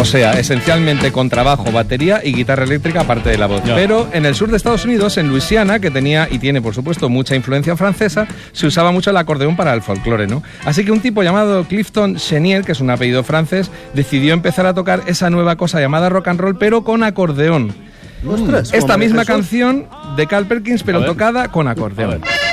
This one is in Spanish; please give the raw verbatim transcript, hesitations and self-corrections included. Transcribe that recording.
sea, esencialmente con trabajo, batería y guitarra eléctrica aparte de la voz. Ya. Pero en el sur de Estados Unidos, en Luisiana, que tenía y tiene, por supuesto, mucha influencia francesa, se usaba mucho el acordeón para el folclore, ¿no? Así que un tipo llamado Clifton Chenier, que es un apellido francés, decidió empezar a tocar esa nueva cosa llamada rock and roll, pero con acordeón. Ostras, Esta misma eso? canción de Carl Perkins, pero tocada con acordeón.